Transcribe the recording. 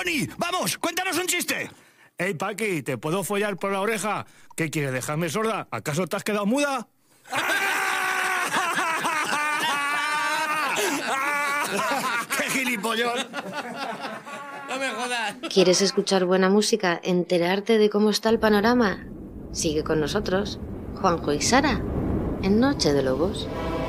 Johnny, vamos, cuéntanos un chiste. Hey, Paqui, ¿te puedo follar por la oreja? ¿Qué quieres, dejarme sorda? ¿Acaso te has quedado muda? ¡Qué gilipollón! No me jodas. ¿Quieres escuchar buena música? ¿Enterarte de cómo está el panorama? Sigue con nosotros, Juanjo y Sara, en Noche de Lobos.